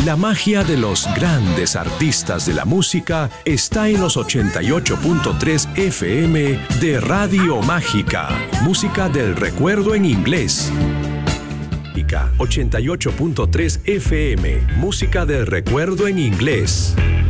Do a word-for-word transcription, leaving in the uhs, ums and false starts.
La magia de los grandes artistas de la música está en los ochenta y ocho punto tres F M de Radio Mágica. Música del recuerdo en inglés. ochenta y ocho punto tres F M. Música del recuerdo en inglés.